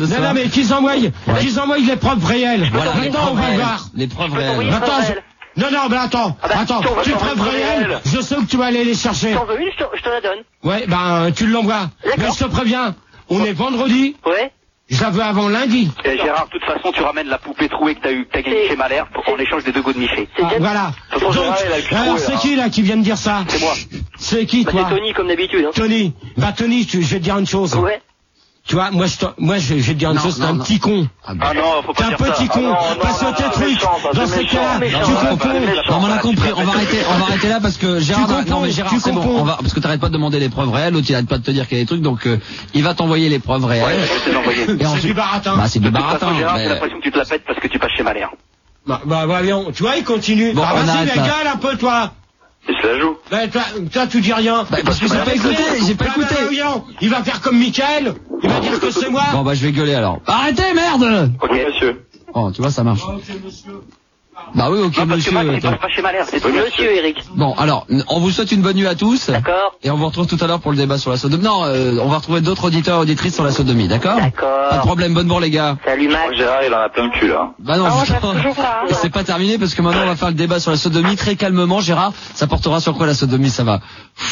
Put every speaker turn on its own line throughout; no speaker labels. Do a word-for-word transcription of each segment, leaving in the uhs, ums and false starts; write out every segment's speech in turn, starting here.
Non, non, mais qu'ils envoient, ouais. qu'ils envoient les preuves réelles.
Voilà,
maintenant, on va
réelles.
voir.
Les preuves réelles.
Attends, je... non, non, mais attends, ah bah, attends, tu preuves réelles, je sais où tu vas aller les chercher.
T'en veux une, je te la donne.
Ouais, ben, tu l'envoies. Mais je te préviens, on est vendredi.
Ouais.
Je la veux avant lundi.
Et Gérard, de toute façon, tu ramènes la poupée trouée que t'as eu, que t'as gagnée chez Malherbe en échange des deux go de Miché.
Ah, voilà.
Donc,
Donc, alors, c'est qui, là, qui vient de dire ça?
C'est moi.
C'est qui,
bah,
toi?
C'est Tony, comme d'habitude, hein.
Tony. Bah, Tony, tu, je vais te dire une chose.
Ouais.
Tu vois, moi, je, te, moi, je, je vais te dire une
non,
chose, t'es
non,
un
non.
petit con.
Ah, bah. ah non, faut pas
t'es
dire
un petit
ça.
con.
Ah, non,
parce
non,
que tes
non,
trucs,
méchant, ça,
dans
c'est
ces cas-là,
méchant,
tu
méchant,
confonds.
Non, on a compris, on va arrêter, on va arrêter là parce que Gérard,
Tu
non mais Gérard,
tu
c'est bon,
comprends.
on va, parce que t'arrêtes pas de demander les preuves réelles, l'autre il arrête pas de te dire qu'il y a des trucs, donc euh, il va t'envoyer les preuves réelles.
Ouais, je vais te l'envoyer.
Et
C'est
ensuite-
du baratin.
Bah c'est du
De toute façon,
baratin.
Gérard,
mais-
j'ai l'impression que tu te la pètes parce que tu passes chez Malherbe.
Bah, bah, voyons. Tu vois, il continue.
Bon,
ah,
on
vas-y,
arrête
mais
là.
gale un peu, toi.
Et je la joue.
Bah, toi, toi, tu dis rien.
Bah, parce que j'ai pas écouté, j'ai pas
Bah,
écouté.
bah, voyons. Il va faire comme Mickaël. Il va dire que c'est moi.
Bon bah je vais gueuler alors. Arrêtez merde.
Ok, monsieur.
Oh tu vois ça marche. Bah oui ok
Non, parce que
monsieur.
Max, il
attends.
passe pas chez Malherbe.
C'est monsieur, Eric.
Bon alors on vous souhaite une bonne nuit à tous.
D'accord.
Et on vous retrouve tout à l'heure pour le débat sur la sodomie. Non, euh, on va retrouver d'autres auditeurs et auditrices sur la sodomie, d'accord?
D'accord.
Pas de problème, bonne bourre les gars.
Salut, Max.
Gérard, il en a plein le cul, là.
Bah non,
Ah, on
justement,
reste toujours là, hein.
c'est pas terminé parce que maintenant on va faire le débat sur la sodomie très calmement. Gérard, ça portera sur quoi la sodomie? Ça va.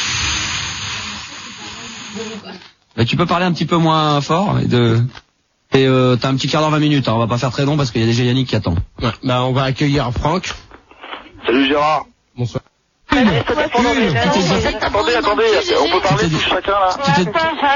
Bah, tu peux parler un petit peu moins fort et de... Et euh, t'as un petit quart d'heure, vingt minutes, hein. On va pas faire très long parce qu'il y a déjà Yannick qui attend.
Ouais. Bah, on va accueillir Franck.
Salut Gérard.
Bonsoir.
Attendez, attendez, on peut parler tous chacun, là.
Tu t'es-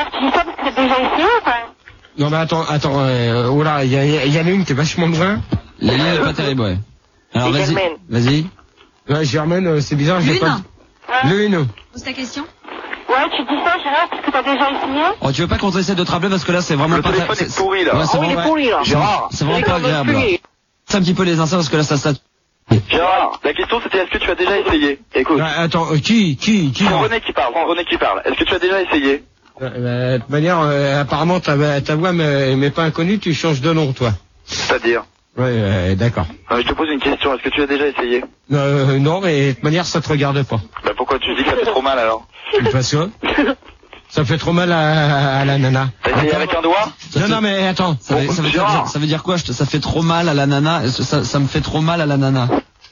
Non, mais attends, attends, euh, oh là, il y, a- il y en a une qui est vachement loin.
La ligne est pas terrible, ouais. Alors
Et
vas-y,
Germaine.
vas-y.
Ouais, Germaine, euh, c'est bizarre, j'ai
Lune.
pas... Lune.
Pose ta question.
Ouais, tu dis ça, Gérard, parce que t'as déjà essayé?
Oh, tu veux pas qu'on essaie de te rappeler parce que là c'est vraiment
Le
pas...
téléphone
c'est-
est pourri, là.
Ouais, c'est
Oh, il est
vraiment-
pourri, là.
Gérard.
C'est vraiment pas agréable. là. C'est un petit peu les instants parce que là ça ça...
Gérard, la question c'était est-ce que tu as déjà essayé? Écoute.
Ouais, attends, euh, qui, qui, qui
C'est
non
René qui parle, c'est René qui parle. Est-ce que tu as déjà essayé?
Euh, bah, de toute manière, euh, apparemment, ta, ta voix m'est m'est pas inconnue, tu changes de nom, toi.
C'est-à-dire?
Ouais, euh, d'accord.
Non, mais je te pose une question, est-ce que tu as déjà essayé?
Euh, non, mais de toute manière, ça te regarde pas.
Bah pourquoi tu dis que ça fait trop mal alors?
Parce que ça fait trop mal à, à la nana.
T'as essayé avec un doigt?
Ça
Non,
te-
non, mais attends.
Ça veut, ça veut dire,
Gérard.
ça veut dire quoi? Je te- Ça fait trop mal à la nana. Ça, ça me fait trop mal à la nana.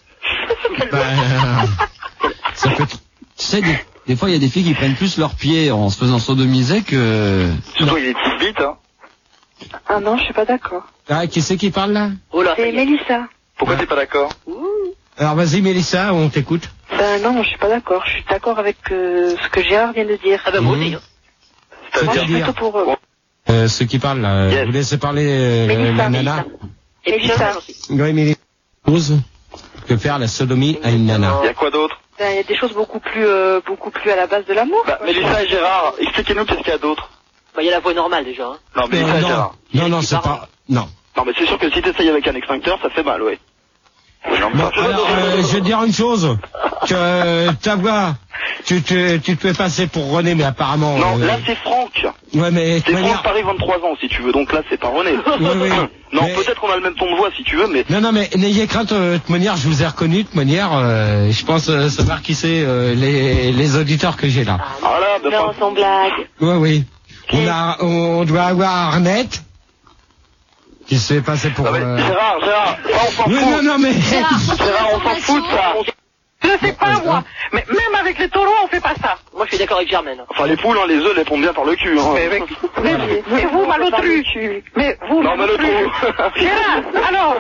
Bah, euh, ça fait...
Tu sais, des, des fois il y a des filles qui prennent plus leurs pieds en se faisant sodomiser que...
Surtout il est petites bites, hein.
Ah non, je suis pas d'accord.
Ah, qui c'est qui parle, là?
Oh là, ça
C'est
y est.
Mélissa.
Pourquoi t'es pas d'accord?
Alors, vas-y, Mélissa, on t'écoute.
Ben non, je suis pas d'accord. Je suis d'accord avec euh, ce que Gérard vient de dire.
Ah bah moi
Mmh.
aussi. hein.
Moi, je suis
C'est-à-dire,
plutôt pour euh,
euh, ceux qui parlent, là,
Yes.
vous laissez parler euh,
Mélissa,
la nana.
Mélissa.
Et puis
Mélissa.
ça aussi.
Oui, Mélissa. Chose que faire la sodomie à une nana.
Il y a quoi d'autre?
Ben, il y a des choses beaucoup plus, euh, beaucoup plus à la base de l'amour.
Bah
quoi.
Mélissa et Gérard, expliquez-nous qu'est-ce qu'il y a d'autre?
Bah il y a la voix normale déjà. Hein.
Non, Mélissa
Euh,
et
non,
Gérard.
non, non,
qui
c'est
parle.
pas... Non.
Non mais c'est sûr que si t'essayes avec un extincteur, ça fait mal, ouais. Ouais, non,
Bon,
ça-
alors, euh, je vais te dire une chose, que euh, ta voix, tu te, tu te fais passer pour René, mais apparemment...
Non,
euh,
là c'est Franck.
ouais, mais... de
C'est
manière-
Franck Paris, vingt-trois ans si tu veux, donc là c'est pas René.
Oui, oui.
Non,
Mais-
peut-être qu'on a le même ton de voix si tu veux, mais...
Non, non, mais n'ayez crainte, euh, de toute manière, je vous ai reconnu, de toute manière, euh, je pense euh, savoir qui c'est, euh, les, les auditeurs que j'ai là.
Ah là, bah,
Non,
enfin,
sans blague.
Oui, oui. On, a, on doit avoir Arnette, qui se fait passer pour...
non, mais
euh,
Gérard, Gérard, ça, on s'en
Oui,
fout.
non, non, mais...
Gérard, on s'en fout de ça.
Je sais pas, moi. Mais même avec les taureaux, on fait pas ça.
Moi je suis d'accord avec Germaine.
Enfin, les poules, hein, les œufs, les pondent bien par le cul. Hein.
Mais, mais, mais, mais vous, malotru. Mais vous,
Non,
malotru.
malotru.
Gérard, alors.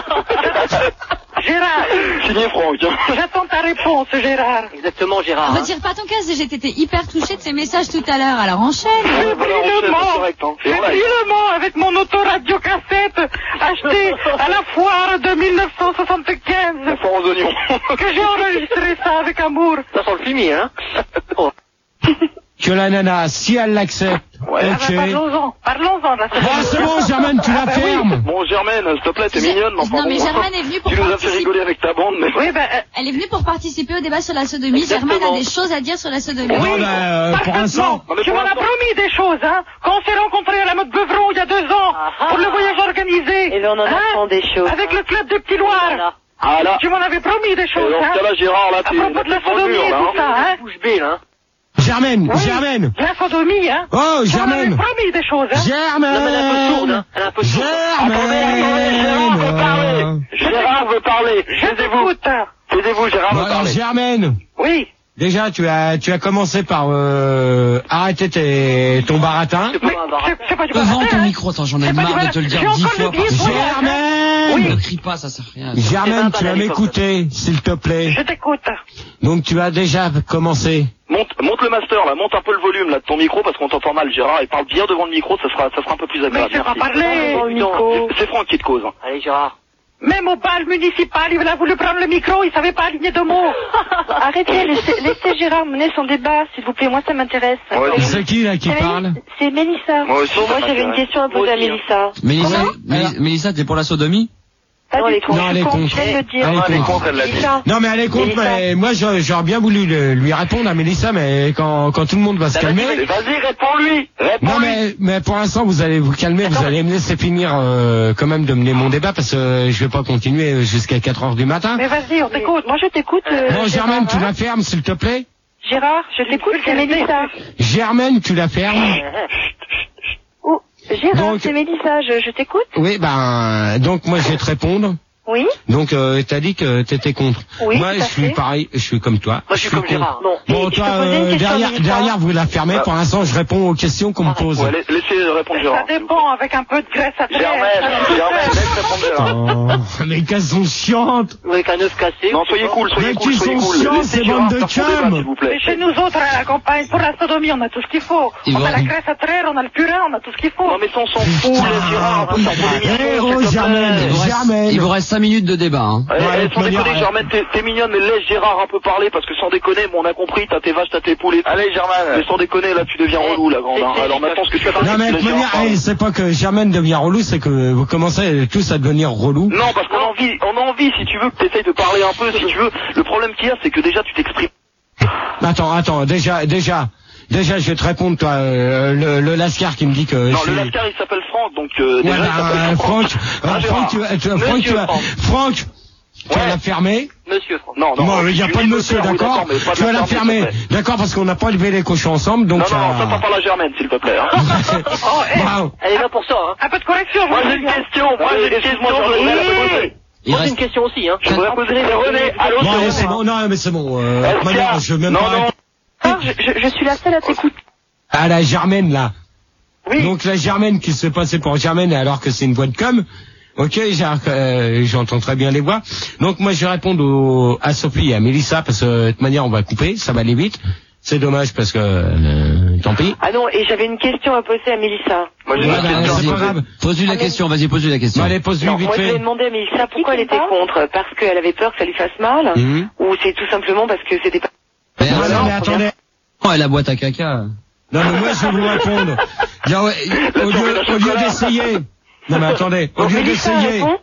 Gérard,
Signé Franck.
j'attends ta réponse, Gérard.
Exactement Gérard. hein.
Retire pas ton casque, j'ai été hyper touchée de ces messages tout à l'heure, alors enchaîne.
J'ai pris le mot.
correct, hein.
J'ai pris le mot avec mon autoradio-cassette acheté à la foire de mille neuf cent soixante-quinze.
La foire aux oignons.
Que j'ai enregistré ça avec amour.
Ça sent le fumier hein. Oh.
Que la nana, si elle l'accepte,
Ouais.
Ah
ok.
bah, parlons-en, parlons-en de la
Bon, c'est bon, Germaine, tu la fermes.
Bon, Germaine, s'il te plaît, t'es
J'ai-
mignonne, mais enfin
Non, mais
bon.
Germaine est venue pour
Tu nous as fait
participer.
rigoler avec ta bande, mais...
Oui, ben, euh,
Elle est venue pour participer au débat sur la sodomie.
Exactement.
Germaine a des choses à dire sur la sodomie.
Bon, ben, euh, pour l'instant...
Non, mais
tu
pour
m'en as
l'instant-
promis des choses, hein. Quand on s'est rencontrés à la mode Beuvron il y a deux ans,
Ah,
pour le
ah.
voyage organisé.
Et là, on en
hein,
apprend des choses.
Avec le club de Petit Loire.
Voilà.
Ah là.
Tu m'en avais promis des
Et
choses,
dans
hein.
ce cas-là, Gérard, là,
À
t'es...
propos de la
t'es dans le
sodomie
mur,
et
là,
tout
hein.
ça, hein.
Bouche bée là. hein.
Germaine,
Oui.
Germaine.
La sodomie, hein.
Oh,
On avait
Germaine.
promis des choses, hein.
Germaine.
Non, mais elle est un peu sourde, hein. Elle est un peu sourde.
Germaine.
Gérard veut parler. Gérard veut parler.
Je
Taisez-vous.
t'écoute.
Taisez-vous, Gérard
Bon,
veut
alors,
parler.
Germaine.
Oui.
Déjà, tu as, tu as commencé par euh, arrêter tes, ton baratin.
C'est
Mais
pas un baratin.
c'est c'est pas du
Devant
baratin,
ton
hein.
micro, attends, j'en ai
C'est pas
marre
du
de te le dire
baratin.
dix
J'ai
fois
encore
par
le billet
semaine.
pour-
Germaine.
Ne crie pas, ça sert à rien.
Germaine, tu vas
C'est pas
m'écouter, s'il te plaît.
Je t'écoute.
Donc, tu as déjà commencé.
Monte, monte le master là, monte un peu le volume là de ton micro parce qu'on t'entend mal, Gérard, et parle bien devant le micro, ça sera, ça sera un peu plus
Mais
agréable.
je vais
Merci.
parler.
Oh, Nico.
C'est Franck qui te cause. hein.
Allez, Gérard.
Même au bal municipal, il a voulu prendre le micro, il savait pas aligner deux mots.
Arrêtez, laissez, laissez Gérard mener son débat, s'il vous plaît. Moi, ça m'intéresse.
Ouais,
C'est qui, là, qui
C'est
parle?
Mélis- C'est Mélissa.
Moi aussi,
Bon,
ça
moi, j'avais une
m'intéresse.
question à poser à
Moi aussi,
Mélissa.
Mélissa,
Comment
Mélis- Mélissa, t'es pour la sodomie?
Pas
Non,
du
elle est
tout.
contre.
Non, elle est
Je
contre.
Je viens de le dire.
Elle est
Ah, elle est
contre.
contre, elle l'a dit.
Mélissa.
Non, mais elle est contre,
Mélissa.
mais moi, j'aurais j'aurais bien voulu le- lui répondre à Mélissa, mais quand, quand tout le monde va se
Bah, vas-y,
calmer.
Vas-y, réponds-lui.
Non,
Réponds-lui.
mais, mais pour l'instant, vous allez vous calmer, vous allez me laisser finir euh, quand même de mener mon débat, parce que euh, je vais pas continuer jusqu'à quatre heures du matin.
Mais vas-y, on t'écoute.
Moi, je t'écoute. euh,
Bon, Germaine,
Gérard,
tu
hein.
la fermes, s'il te plaît.
Gérard, je t'écoute, c'est Mélissa.
Germaine, tu la fermes.
Oh, Gérard,
Donc-
c'est Mélissa, je, je t'écoute.
Oui, ben, donc moi, je vais te répondre.
Oui.
Donc, euh, t'as dit que t'étais contre.
Oui,
moi,
tout
je
à
suis
fait.
pareil, je suis comme toi.
Moi, je suis comme
contre.
Gérard.
Bon,
Bon,
et je
toi,
peux poser une
euh,
question à
derrière,
Mélissa
derrière, vous la fermez. Pour l'instant, je réponds aux questions qu'on me pose.
Ouais, la- laissez répondre Gérard.
Ça dépend, avec un peu de graisse à traire.
Germaine, Germaine, laisse répondre Gérard.
Oh, les cases sont chiantes.
Avec un œuf cassé.
Non,
je sais
soyez
pas.
cool, soyez
Mais
cool,
qui
soyez
sont
cool.
chiants,
Laissez
ces
Gérard
bandes de
faire son débat,
chums.
s'il vous plaît.
Mais chez nous autres, à la campagne, pour la sodomie, on a tout ce qu'il faut.
Il
On
va-
a la graisse à traire, on a le purin, on a tout ce qu'il faut.
Non, mais ça, on s'en fout, laisse Gérard, on va faire pour l'émission,
Eh, oh,
s'il te plaît.
Germaine,
Il vous reste,
Germaine.
il vous reste cinq minutes de débat, hein.
Eh,
Ouais,
eh,
de
sans
toute
déconner,
manière,
Germaine, t'es t'es mignonne, mais laisse Gérard un peu parler, parce que sans déconner, bon, on a compris, t'as tes vaches, t'as tes poules et tout. Allez, Germaine. Mais sans déconner, là, tu deviens
Eh,
relou, la grande,
c'est-
hein.
c'est-
Alors maintenant, ce que tu fais,
Non, mais de
laisse
toute
Gérard
manière,
parler.
eh, c'est pas que Germaine devient relou, c'est que vous commencez tous à devenir relou.
Non, parce qu'on a envie, on a envie, si tu veux, que t'essayes de parler un peu, si tu veux. Le problème qu'il y a, c'est que déjà, tu t'exprimes.
Attends, attends, déjà, déjà, déjà, je vais te répondre, toi, euh, le, le Lascar qui me dit que
Non,
je
le
suis...
Lascar, il s'appelle Franck, donc, euh,
Ouais,
déjà,
bah,
il s'appelle
euh, Franck, euh,
Hein,
Franck, tu,
Gérard.
tu, Franck, tu,
Monsieur
vas-
Franck.
Franck, tu vas
Ouais.
la fermer.
Monsieur Franck.
Non, non.
Non, il n'y a
tu
pas de
dis
monsieur,
oui,
d'accord
mais pas de
Tu vas la
fermer,
fermer,
s'il te plaît.
d'accord, parce qu'on n'a pas élevé les cochons ensemble, donc...
Non, non, non,
euh,
ça, ça parle à Germaine, s'il te plaît, hein.
Oh, eh,
Bravo.
Elle est là pour ça, hein.
un peu de correction,
Moi,
je
j'ai
veux
une
dire.
question, moi, j'ai une question,
Excuse-moi,
je
Jean-Louis.
voudrais la poser.
Il
Moi, j'ai
reste,
une question aussi, hein.
Je voudrais poser, c'est René, allô,
Bon,
c'est
allez,
René.
c'est bon, non, mais c'est bon, euh,
Eh,
de toute manière, je veux même
non,
pas...
non.
Ah, je, je, je suis la seule à t'écouter.
Ah, la Germaine, là.
Oui.
Donc la Germaine qui se fait passer pour Germaine alors que c'est une voix de com. Ok, j'ai- euh, j'entends très bien les voix. Donc moi je vais répondre au, à Sophie et à Mélissa parce que de toute manière on va couper, ça va aller vite. C'est dommage parce que euh, tant pis.
Ah non, et j'avais une question à poser à Mélissa.
Moi, j'ai
Ouais,
une
bah,
question.
c'est pas grave.
pose-lui la
Ah, mais-
question, vas-y, pose-lui la question.
Bon, allez, pose-lui
Non,
vite
moi je
fait.
voulais demander à Mélissa pourquoi Qui elle était parle contre. Parce qu'elle avait peur que ça lui fasse mal,
Mhm.
ou c'est tout simplement parce que c'était pas...
Mais
Non,
alors,
non, mais attendez.
oh, elle a boîte à caca.
Non, mais moi je vais vous répondre. Bien, ouais, au lieu, au lieu d'essayer. Non, mais attendez. Au lieu
Mélissa
d'essayer.
répond.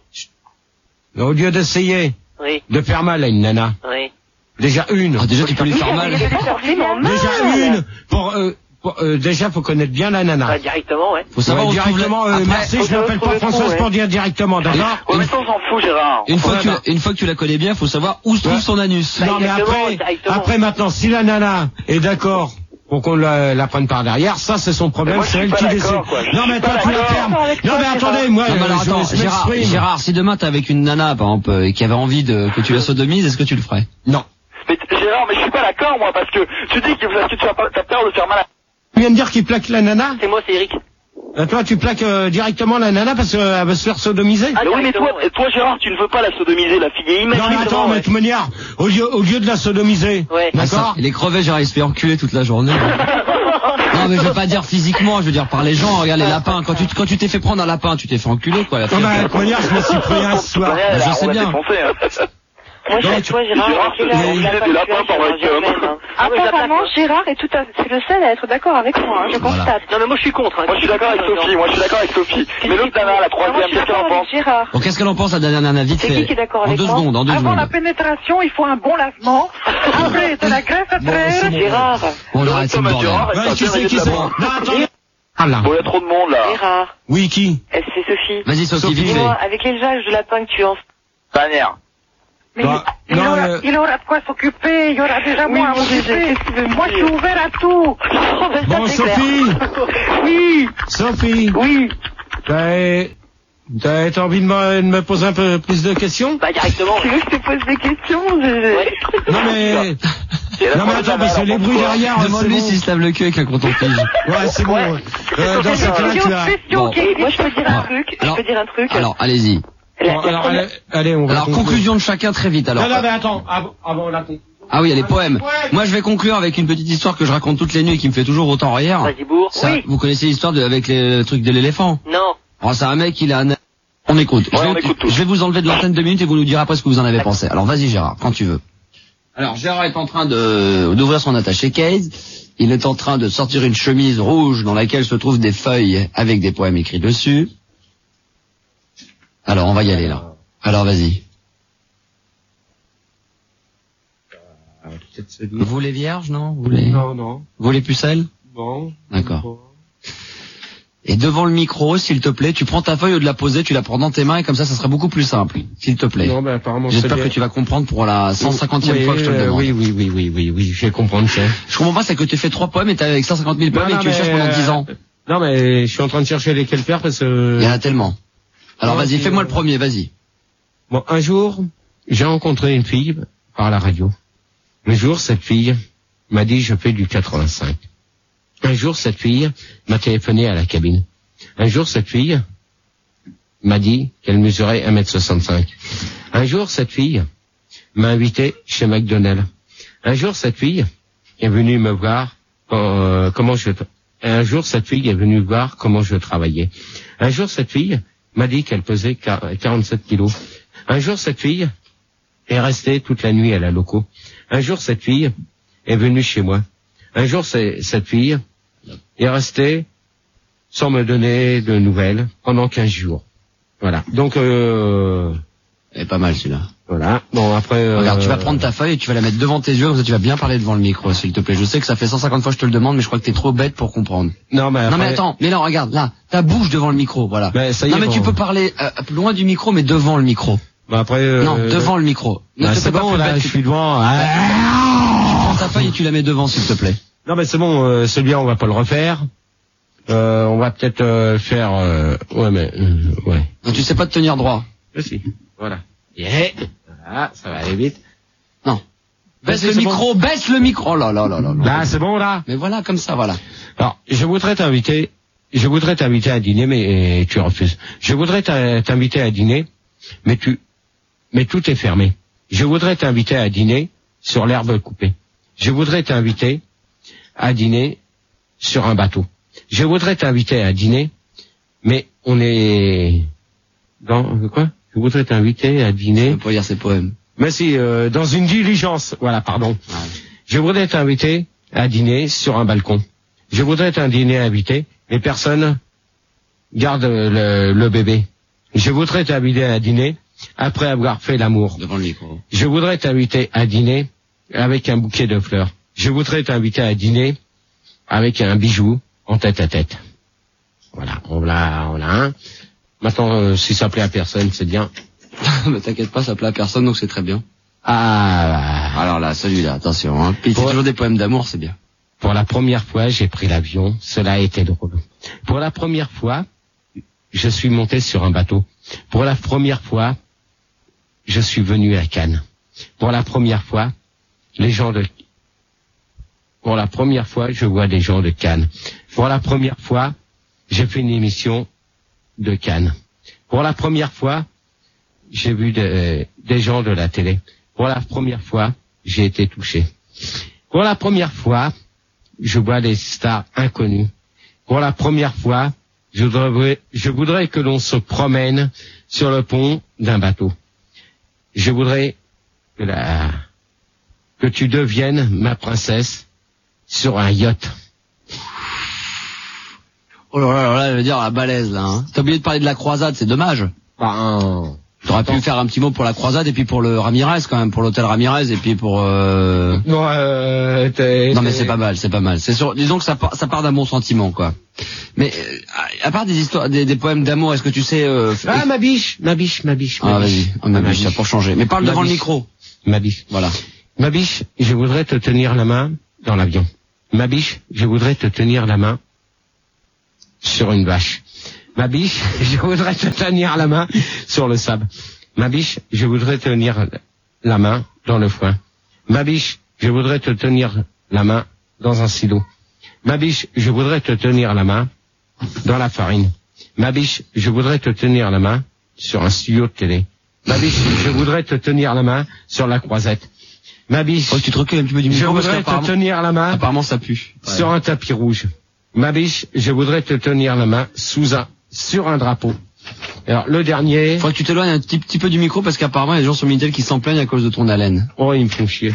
Au lieu d'essayer
Oui,
de faire mal à une nana.
oui.
Déjà une.
Ah, déjà, tu peux lui
Oui,
faire
elle
mal.
lui fait forcément mal.
Déjà une. Pour, euh, pour, euh, déjà faut connaître bien la nana.
Bah, directement, ouais.
Faut savoir
Ouais,
où se trouve la-
directement, euh,
Après,
merci,
faut
je m'appelle
trouver
pas
le
Françoise
trou, ouais.
pour dire directement, d'accord?
Ouais, mais ça, on s'en fout, Gérard.
Une fois,
Ouais,
que tu,
bah.
une fois que tu la connais bien, faut savoir où se trouve
Ouais.
son anus.
Bah,
Non, mais
exactement,
après,
directement.
après maintenant, si la nana est d'accord pour qu'on la, la prenne par derrière, ça c'est son problème,
Mais moi, je
c'est
suis
elle
pas
qui
d'accord,
décide.
quoi. Je
Non,
suis
mais
pas
toi tu la
d'accord
fermes.
avec
Non,
toi,
mais
Gérard.
attendez, moi,
Non, mais
euh,
alors
je
attends,
je
Gérard,
m'exprime.
Gérard, si demain t'es avec une nana, par exemple, euh, et qui avait envie de, que tu la sodomises, est-ce que tu le ferais?
Non.
Mais t- Gérard, mais je suis pas d'accord, moi, parce que tu dis que, que tu as pas, t'as peur de faire mal à...
Tu viens de dire qu'il plaque la nana?
C'est moi, c'est Eric.
Euh, Toi, tu plaques euh, directement la nana parce qu'elle va se faire sodomiser?
Ah,
Mais oui, mais toi,
directement, ouais.
toi, Gérard, tu ne veux pas la sodomiser, la fille. Et
Non,
imagine
mais attends,
ouais.
mais de toute manière, au lieu, au lieu de la sodomiser,
Ouais.
Ah, ça,
d'accord?
il est crevé, Gérard, il se fait enculer toute la journée. Non, mais je veux pas dire physiquement, je veux dire par les gens. Regarde les lapins. Quand tu, quand tu t'es fait prendre un lapin, tu t'es fait enculer, quoi. La
Non,
fille,
mais de toute manière, je me suis pris un ce soir.
Ouais,
Bah,
là,
je
on
sais
l'a
bien.
défoncé, hein.
Moi, je
Donc,
suis toi, Gérard,
Gérard,
avec la-
c'est-
la
il fait des lapins
factuelle,
par avec,
Germaine,
euh,
hein.
Ah, oui, la
Apparemment,
plaque.
Gérard est tout à, c'est le seul à être d'accord avec moi, hein, je
Voilà.
constate.
Non, mais moi, je suis contre, hein.
Moi, je suis d'accord avec Sophie, moi, je suis d'accord avec Sophie. Mais l'autre nana, la
Moi, je
troisième,
suis
qu'est-ce qu'elle en
d'accord
pense?
avec Gérard.
Bon, qu'est-ce qu'elle en pense, la dernière nana, vite
C'est
fait?
qui qui est d'accord
En
avec
deux
moi
secondes, en deux
Avant la
secondes.
pénétration, il faut un bon lavement. Après, de la graisse à
Bon,
traire.
c'est bon.
Gérard,
Bon, on
Le
arrête ce
rectum à
bordel.
Gérard,
Ouais,
elle
qui
va
c'est
bien
qui
aller
c'est?
de l'avant.
Non, attendez. Ah là.
Bon, il y a trop de monde, là.
Gérard,
Oui, qui?
eh, c'est Sophie.
Vas-y, Sophie,
Sophie,
vite fait.
Dis-moi, avec l'élevage de lapins que tu en...
Bannière.
Mais
Bah,
il,
non,
aura,
euh,
il aura de quoi s'occuper, il y aura déjà
Oui,
moins à
mon Dieu,
m'occuper.
qu'est-ce qu'il veut me
Moi, je
dire
suis ouvert à tout.
Oh, ben, ça,
Bon,
c'est clair.
Sophie,
Oui,
Sophie,
oui.
t'as, t'as t'as envie de me, de me poser un peu plus de questions?
Bah, directement.
Tu veux que je te pose des questions? Je-
Ouais.
Non mais,
C'est la
non mais
première
attends, parce que
alors,
les bruits
pourquoi
derrière, c'est
Demande-lui
bon.
s'il se lave le cul avec un coton-tige.
Ouais, c'est bon.
Ouais.
Euh, dans ce cas-là,
Question,
tu as...
question,
Bon.
ok.
Moi, je peux dire un
Ah.
truc.
Alors-
Je peux dire un truc.
Alors, allez-y.
La-
Bon,
la
alors,
première-
allez, allez, on va
Alors,
conclure.
conclusion de chacun très vite, alors.
Non, non, mais attends, avant, avant la conclusion.
Ah oui, il y a les poèmes. Moi, je vais conclure avec une petite histoire que je raconte toutes les nuits et qui me fait toujours autant rire.
Vas-y, bourre.
Ça,
Oui.
Vous connaissez l'histoire de, avec les, le truc de l'éléphant?
Non.
Alors, c'est un mec, il a un... On écoute.
Ouais,
je,
on
vais,
écoute tous.
je vais vous enlever de l'antenne deux minutes et vous nous direz après ce que vous en avez pensé. Alors, vas-y, Gérard, quand tu veux. Alors, Gérard est en train de, d'ouvrir son attaché case. Il est en train de sortir une chemise rouge dans laquelle se trouvent des feuilles avec des poèmes écrits dessus. Alors, on va y aller, là. Alors, vas-y. Vous les vierges, non? Vous les,
Non, non.
vous les pucelles?
Bon.
D'accord.
Bon.
Et devant le micro, s'il te plaît, tu prends ta feuille au lieu de la poser, tu la prends dans tes mains et comme ça, ça sera beaucoup plus simple. S'il te plaît.
Non, ben apparemment, c'est
J'espère
bien.
que tu vas comprendre pour la cent cinquantième
Oui,
fois que je te le
euh,
demande.
Oui, oui, oui, oui, oui, oui, je vais comprendre ça.
Je comprends pas, c'est que tu fais trois poèmes et t'as avec cent cinquante mille poèmes
Non,
et que tu les
non,
cherches
mais,
pendant dix ans.
euh, Non, mais je suis en train de chercher lesquels faire parce que...
Il y en a tellement. Alors
Non,
vas-y,
c'est-
fais-moi le premier, vas-y.
Bon, un jour, j'ai rencontré une fille par la radio. Un jour, cette fille m'a dit, je fais du quatre-vingt-cinq. Un jour, cette fille m'a téléphoné à la cabine. Un jour, cette fille m'a dit qu'elle mesurait un mètre soixante-cinq. Un jour, cette fille m'a invité chez McDonald's. Un jour, cette fille est venue me voir euh, comment je... Un jour, cette fille est venue voir comment je travaillais. Un jour, cette fille m'a dit qu'elle pesait quarante-sept kilos. Un jour, cette fille est restée toute la nuit à la loco. Un jour, cette fille est venue chez moi. Un jour, c'est- cette fille est restée sans me donner de nouvelles pendant quinze jours. Voilà. Donc, euh,
Eh, pas mal celui-là.
voilà. Bon, après... euh,
Regarde, tu vas prendre ta feuille et tu vas la mettre devant tes yeux, comme ça tu vas bien parler devant le micro, s'il te plaît. Je sais que ça fait cent cinquante fois que je te le demande, mais je crois que t'es trop bête pour comprendre.
Non, mais
Non mais
après-
attends, mais non, regarde, là, ta bouche devant le micro, voilà.
Mais ça y est,
non mais
bon.
tu peux parler euh, loin du micro, mais devant le micro.
Bah, après... euh,
Non, devant le micro. Ne
Bah,
te
c'est
fais pas
bon,
plus
là,
bête
je
que-
suis devant.
Tu
Ah
prends ta feuille et tu la mets devant, s'il te plaît.
Non, mais c'est bon, euh, celui-là, on va pas le refaire. Euh, on va peut-être euh, faire... euh, ouais, mais... euh, ouais.
Non, tu sais pas te tenir droit.
Aussi. Voilà. Yeah. Voilà, ça va aller vite.
Non. Baisse
Vas-y,
le
c'est
micro, baisse le micro. Oh là là là là là.
Là, c'est bon, là.
Mais voilà, comme ça, voilà.
Alors, je voudrais t'inviter, je voudrais t'inviter à dîner, mais tu refuses. Je voudrais t'a- t'inviter à dîner, mais tu, mais tout est fermé. Je voudrais t'inviter à dîner sur l'herbe coupée. Je voudrais t'inviter à dîner sur un bateau. Je voudrais t'inviter à dîner, mais on est dans quoi? Je voudrais t'inviter à
Je
dîner.
peux pas lire ces poèmes.
Mais si, euh, dans une diligence. Voilà, pardon.
Ouais.
Je voudrais t'inviter à dîner sur un balcon. Je voudrais t'un dîner invité, mais personne garde le, le bébé. Je voudrais t'inviter à dîner après avoir fait l'amour.
Devant le micro.
Je voudrais t'inviter à dîner avec un bouquet de fleurs. Je voudrais t'inviter à dîner avec un bijou en tête à tête. Voilà, on l'a, on l'a un. Maintenant, euh, si ça plaît à personne, c'est bien.
Mais t'inquiète pas, ça plaît à personne, donc c'est très bien.
Ah,
Alors là, celui-là, attention, hein. Puis c'est
Pour-
toujours des poèmes d'amour, c'est bien.
pour la première fois, j'ai pris l'avion. Cela a été drôle. Pour la première fois, je suis monté sur un bateau. Pour la première fois, je suis venu à Cannes. Pour la première fois, les gens de... Pour la première fois, je vois des gens de Cannes. Pour la première fois, j'ai fait une émission de Cannes. Pour la première fois, j'ai vu de- des gens de la télé. Pour la première fois, j'ai été touché. Pour la première fois, je vois des stars inconnues. Pour la première fois, je voudrais, je voudrais que l'on se promène sur le pont d'un bateau. Je voudrais que, la, que tu deviennes ma princesse sur un yacht.
Oh là là là, là, je veux dire, la balèze, là, hein. T'as oublié de parler de la croisade, c'est dommage.
Ben,
T'aurais pu faire un petit mot pour la croisade et puis pour le Ramirez quand même, pour l'hôtel Ramirez et puis pour. Euh...
Non, euh, t'es,
non mais
t'es...
c'est pas mal, c'est pas mal. C'est sûr. Disons que ça part, ça part d'un bon sentiment quoi. Mais euh, à part des histoires, des, des poèmes d'amour, est-ce que tu sais euh...
Ah ma biche, ma biche, ma biche. Ma
ah
biche.
vas-y, oh, ma, ma biche, ça pour changer. Mais parle
ma
devant
biche.
le micro.
Ma biche.
Voilà.
Ma biche, je voudrais te tenir la main dans l'avion. Ma biche, je voudrais te tenir la main sur une vache. Ma biche, je voudrais te tenir la main sur le sable. Ma biche, je voudrais te tenir la main dans le foin. Ma biche, je voudrais te tenir la main dans un silo. Ma biche, je voudrais te tenir la main dans la farine. Ma biche, je voudrais te tenir la main sur un studio de télé. Ma biche, je voudrais te tenir la main sur la croisette. Ma biche,
oh, tu te recules un petit peu du micro.
Je voudrais te tenir la main.
Apparemment ça pue. Ouais.
Sur un tapis rouge. Ma biche, je voudrais te tenir la main sous un, sur un drapeau. Alors, le dernier.
Faudrait que tu t'éloignes un petit, petit peu du micro parce qu'apparemment il y a des gens sur Minitel qui s'en plaignent à cause de ton haleine.
Oh, ils me font chier.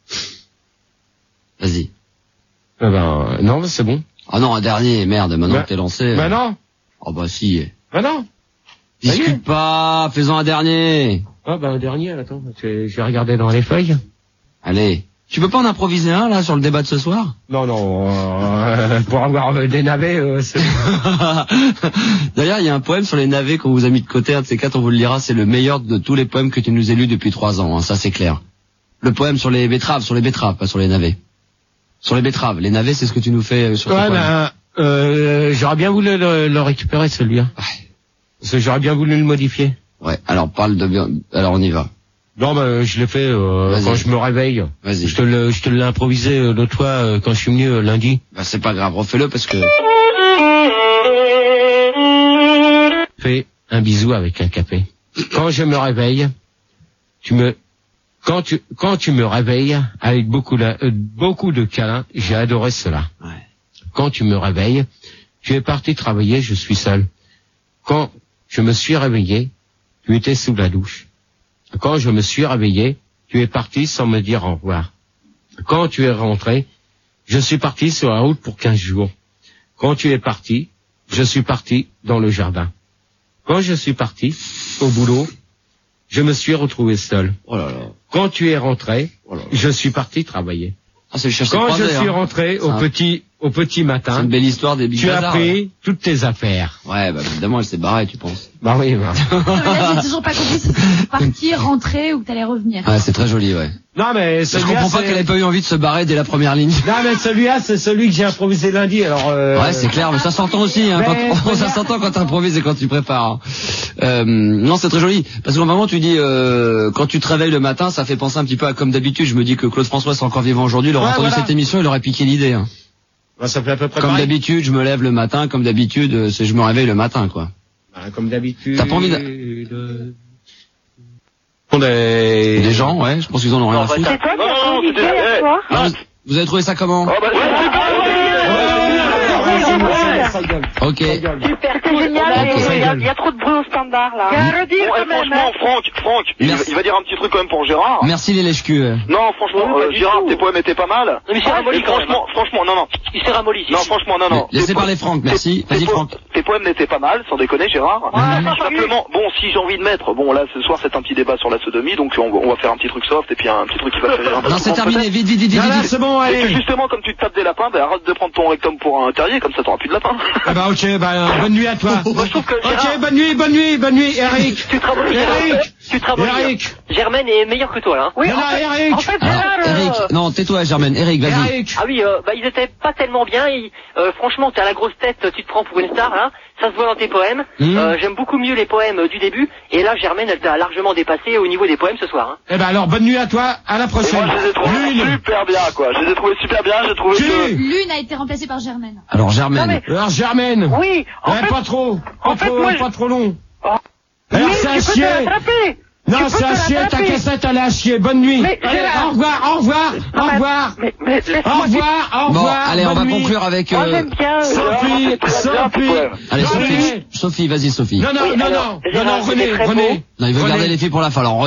Vas-y.
Eh ben, non, c'est bon.
Ah non, un dernier, merde, maintenant
bah,
que t'es lancé.
Bah non.
Oh bah si.
Bah non.
Discute pas, fais-en un dernier.
Ah bah un dernier, attends, je vais regarder dans les feuilles.
Allez. Tu peux pas en improviser un, là, sur le débat de ce soir?
Non, non, euh, pour avoir euh, des navets, euh, c'est...
D'ailleurs, il y a un poème sur les navets qu'on vous a mis de côté, un de ces quatre, on vous le lira, c'est le meilleur de tous les poèmes que tu nous as lus depuis trois ans, hein, ça c'est clair. Le poème sur les betteraves, sur les betteraves, pas sur les navets. Sur les betteraves, les navets, c'est ce que tu nous fais sur
ouais,
ce poème.
Ben, euh, j'aurais bien voulu le, le récupérer, celui-là.
Ouais.
Parce que j'aurais bien voulu le modifier.
Ouais, alors parle de bien, alors on y va.
Non, ben, je l'ai fait euh, quand je me réveille.
Vas-y.
Je te le, je te l'ai improvisé euh, l'autre fois euh, quand je suis venu euh, lundi.
Bah c'est pas grave, refais-le parce que...
Fais un bisou avec un café. Quand je me réveille, tu me... Quand tu, quand tu me réveilles avec beaucoup de, euh, beaucoup de câlins, j'ai adoré cela.
Ouais.
Quand tu me réveilles, tu es parti travailler, je suis seul. Quand je me suis réveillé, tu étais sous la douche. Quand je me suis réveillé, tu es parti sans me dire au revoir. Quand tu es rentré, je suis parti sur la route pour quinze jours. Quand tu es parti, je suis parti dans le jardin. Quand je suis parti au boulot, je me suis retrouvé seul.
Oh là là.
Quand tu es rentré,
oh là là.
je suis parti travailler.
Ah, c'est le chercher
Quand
croisé,
je suis
hein.
rentré au
un...
petit, au petit matin,
c'est une belle histoire des Big
tu
Bazar,
as pris
ouais.
toutes tes affaires.
Ouais, bah évidemment, elle s'est barrée, tu penses.
Bah oui, bah.
Là, j'ai toujours pas compris si tu partir, rentrer ou que t'allais revenir.
Ouais, c'est très joli, ouais.
Non, mais
Je
celui-là,
comprends pas
c'est-
qu'elle ait pas eu envie de se barrer dès la première ligne.
Non, mais celui-là, c'est celui que j'ai improvisé lundi, alors, euh...
Ouais, c'est clair, mais ça s'entend aussi, hein,
Mais,
quand,
faut
ça
dire-
s'entend quand t'improvises et quand tu prépares. hein. Euh, non, c'est très joli, parce que normalement tu dis, euh, quand tu te réveilles le matin, ça fait penser un petit peu à comme d'habitude. Je me dis que Claude François est encore vivant aujourd'hui, il aurait
Ouais,
entendu
voilà.
cette émission, il aurait piqué l'idée. Hein.
bah, ça fait à peu près
Comme
pareil.
d'habitude, je me lève le matin, comme d'habitude, euh, c'est je me réveille le matin, quoi.
Bah, comme d'habitude.
T'as pas envie
de... Des...
Des gens, ouais, je pense qu'ils en ont rien à
bah,
foutre.
C'est toi qui
Non, non,
as
non,
improvisé
c'était-
hier
eh,
soir?
Ah, vous, vous avez trouvé ça comment?
Oh, bah,
Ok.
Super, c'est génial,
Ok.
mais il y, a- il y a trop de bruit au standard là.
Il y a à redire
Bon, eh,
quand même.
franchement,
hein.
Franck, Franck, il,
Merci.
il va dire un petit truc quand même pour Gérard.
Merci les lèche-culs.
Non, franchement,
Oui, pas
euh,
du
Gérard,
tout.
tes poèmes étaient pas mal.
Non, mais c'est
Ah,
ramolli
et
quand
franchement, franchement, non, non.
Il s'est ramolli.
Non, franchement, non, non.
Laissez
Tes
parler
po-
Franck, merci.
tes-
Vas-y
tes po-
Franck.
Tes poèmes n'étaient pas mal, sans déconner, Gérard.
Ouais,
Simplement, bon, si j'ai envie de mettre, bon, là, ce soir, c'est un petit débat sur la sodomie, donc on, va- on va faire un petit truc soft et puis un petit truc qui va faire rire un peu
Non,
tout
c'est
le monde,
terminé,
peut-être.
vite, vite, vite, vite,
Non, là,
vite.
c'est bon,
Et puis
allez.
justement, comme tu te tapes des lapins, ben arrête de prendre ton rectum pour un terrier, comme ça t'auras plus de lapins.
Ah bah, ok, bah, bonne nuit à toi.
Moi, je trouve que Gérard,
Ok, bonne nuit, bonne nuit, bonne nuit, Eric.
tu te ramollis.
Eric.
Tu te ramollis.
Eric.
Germaine est meilleure que toi, là.
Oui,
Non,
en
non,
fait,
Eric.
en fait,
Alors,
Gérard, euh,
Eric, non, tais-toi Germaine. Eric, vas-y.
Eric.
Ah oui, euh, bah ils étaient pas tellement bien. Ils, euh, franchement, t'as la grosse tête, tu te prends pour une star, hein. Ça se voit dans tes poèmes.
Mmh.
Euh, J'aime beaucoup mieux les poèmes euh, du début. Et là, Germaine, elle t'a largement dépassé au niveau des poèmes ce soir. Hein.
Eh ben alors, bonne nuit à toi, à la
Et
prochaine.
moi, je les ai trouvés
Lune.
super bien, quoi. Je les ai trouvés super bien, j'ai trouvé que...
Lune.
L'une a été remplacée par Germaine.
Alors Germaine.
Non, mais-
Alors, Germaine.
oui, en
Ouais,
fait,
pas trop. Pas
en fait,
trop,
moi, je-
pas trop long.
Oh.
Alors,
oui,
c'est à
tu peux te
chier.
rattraper. Tu
Non,
peux
c'est
te
à chier, ta
rattraper.
cassette, elle est à chier. Bonne nuit.
Mais,
Allez,
Gérard.
au revoir, au revoir,
Non,
au
mais-
revoir.
Mais, mais,
Au
laisse-moi dire-
revoir, au
Bon,
revoir.
allez, on va
bonne nuit.
conclure avec...
Moi,
Euh...
j'aime bien. euh,
Sophie, Sophie.
Allez,
Non,
Sophie.
mais-
Sophie, vas-y Sophie.
Non, non,
Oui,
non,
alors,
non, non,
Gérard,
non,
il
René,
est très
René.
beau.
Non, il veut
René.
garder les filles pour la fin. Alors René.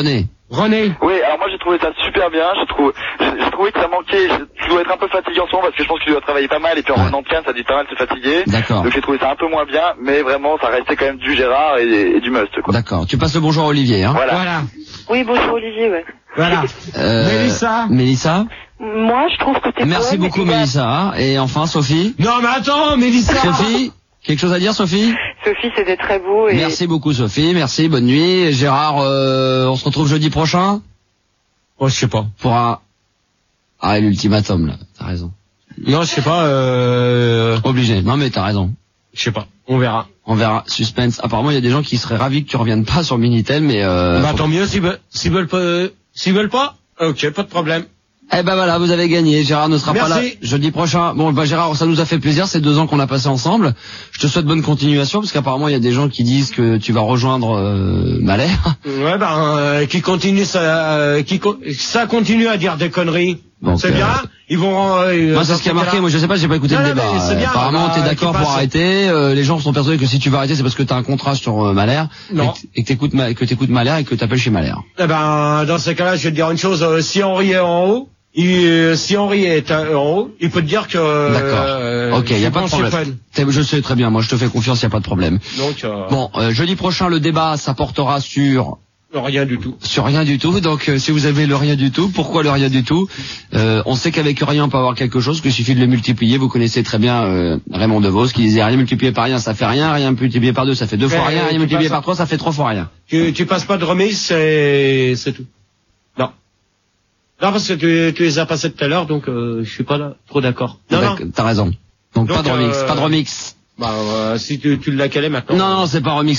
René.
Oui, alors moi j'ai trouvé ça super bien, je trouve, j'ai j'ai trouvé que ça manquait, je- tu dois être un peu fatigué en ce moment parce que je pense que tu dois travailler pas mal et puis en
Ouais.
revenant de Cannes ça dit pas mal de se fatiguer.
D'accord.
Donc j'ai trouvé ça un peu moins bien, mais vraiment ça restait quand même du Gérard et, et du must quoi.
D'accord. Tu passes le bonjour à Olivier, hein.
Voilà.
Voilà.
Oui, bonjour Olivier, ouais.
Voilà.
Euh,
Mélissa.
Mélissa.
Moi, je trouve que t'es
Merci
bonne,
beaucoup
et que-
Mélissa. Et enfin Sophie.
Non, mais attends, Mélissa.
Sophie, quelque chose à dire Sophie?
Sophie, c'était très beau et...
Merci beaucoup Sophie, merci, bonne nuit. Gérard, euh, on se retrouve jeudi prochain
Oh, je sais pas.
pour un... Ah, l'ultimatum là, t'as raison.
Non, je sais pas, euh,
Obligé, non mais t'as raison.
je sais pas. On verra.
On verra, suspense. Apparemment il y a des gens qui seraient ravis que tu reviennes pas sur Minitel, mais... Euh,
bah,
faut-
tant mieux, s'ils veulent, s'ils veulent pas, s'ils veulent pas, ok, pas de problème.
Eh ben voilà, vous avez gagné. Gérard ne sera
Merci.
pas là jeudi prochain. Bon, bah Gérard, ça nous a fait plaisir. C'est deux ans qu'on a passé ensemble. Je te souhaite bonne continuation parce qu'apparemment il y a des gens qui disent que tu vas rejoindre euh, Malher.
Ouais, ben, euh, qui continue ça, euh, qui, co- ça continue à dire des conneries.
Donc,
c'est
euh,
bien. Ils vont, euh,
Moi c'est
dans
ce qui a
ce
marqué.
cas-là-
Moi je sais pas, j'ai pas écouté
Non,
le
non,
débat.
mais c'est bien,
Euh, apparemment
bah,
t'es d'accord
qui
pour
passe-
arrêter. Euh, les gens sont persuadés que si tu vas arrêter, c'est parce que t'as un contrat sur euh, Malher
Non.
et que t'écoutes Ma- que t'écoutes Malher et que t'appelles chez Malher.
Eh ben, dans ce cas-là, je vais te dire une chose. euh, si Henri est en haut, il, euh, si Henri est euh, en haut, il peut te dire que.
D'accord.
Euh,
Ok,
je
y a
suis
pas de
chez
problème.
Fun.
T'es- Je sais très bien. Moi je te fais confiance, y a pas de problème.
Donc, euh,
Bon, euh, jeudi prochain le débat ça portera sur
rien du tout.
sur rien du tout. Donc euh, si vous avez le rien du tout, pourquoi le rien du tout? euh, On sait qu'avec rien on peut avoir quelque chose, qu'il suffit de le multiplier. Vous connaissez très bien euh, Raymond DeVos qui disait rien multiplié par rien ça fait rien, rien multiplié par deux ça fait deux fois
Ouais,
rien, rien
tu
multiplié
passes-
par trois ça fait trois fois rien.
Tu, tu passes pas de remise, c'est, c'est tout. Non. Non, parce que tu, tu les as passés tout à l'heure, donc euh, je suis pas là, trop d'accord. Non, non.
D'accord, t'as raison. Donc,
Donc,
pas de remix,
euh,
pas de remix.
Bah, euh, si tu, tu l'as calé maintenant.
Non, non, c'est pas remix.